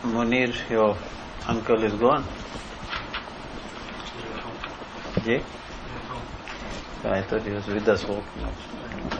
Munir, your uncle is gone? Yeah? I thought he was with us walking.